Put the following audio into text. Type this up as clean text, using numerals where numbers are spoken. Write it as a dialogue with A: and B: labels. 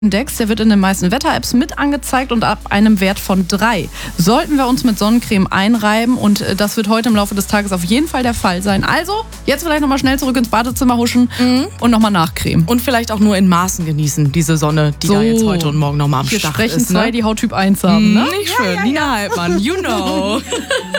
A: Index, der wird in den meisten Wetter-Apps mit angezeigt und ab einem Wert von 3 sollten wir uns mit Sonnencreme einreiben und das wird heute im Laufe des Tages auf jeden Fall der Fall sein. Also, jetzt vielleicht nochmal schnell zurück ins Badezimmer huschen und nochmal nachcremen.
B: Und vielleicht auch nur in Maßen genießen, diese Sonne, die da jetzt heute und morgen nochmal am Start ist.
A: Hier sprechen zwei, die Hauttyp 1 haben, ne?
B: Nicht schön. Nina Halbmann, you know.